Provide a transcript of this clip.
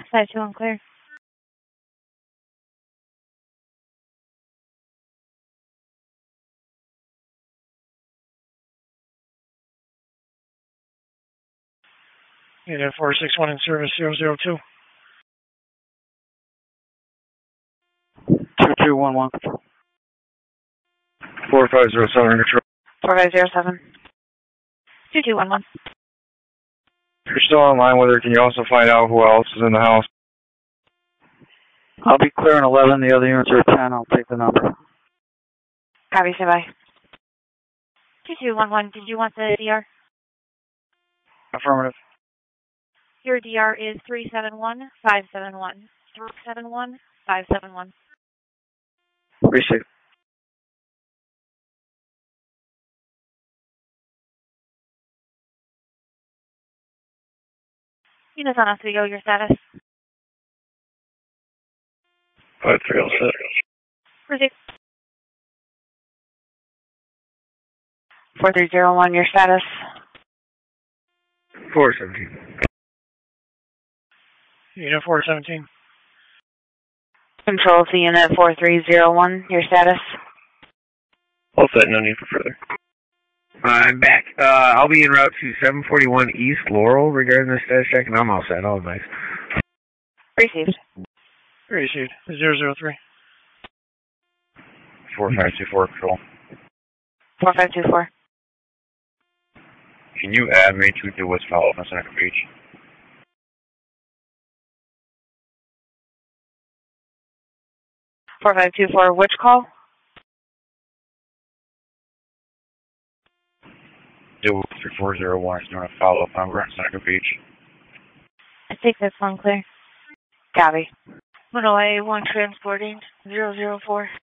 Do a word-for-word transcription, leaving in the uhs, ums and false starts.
five two one clear. Unit four six one in service, zero zero two. two two one one. four five zero seven control. four five zero seven. two two one one. If you're still online with her, can you also find out who else is in the house? I'll be clearing eleven, the other units are ten, I'll take the number. Copy, say bye. two two one one, did you want the D R? Affirmative. Your D R is three seven one five seven one. three seven one five seven one. Receive. Units on Oswego, your status? five three oh six. Receive. four three zero one, your status? four seventeen. Unit four seventeen. Control to unit four three zero one, your status? All set, no need for further. Uh, I'm back. Uh, I'll be en route to seven forty-one East Laurel regarding the status check, and I'm all set. All nice. Received. Received, zero zero three. four five two four control. four five two four. Can you add me to the West Follow-up on Seneca Beach? four five two four, which call? Do three four zero one is doing a follow-up number on Seneca Beach. I think that's one clear. Copy. Illinois one transporting, zero zero four.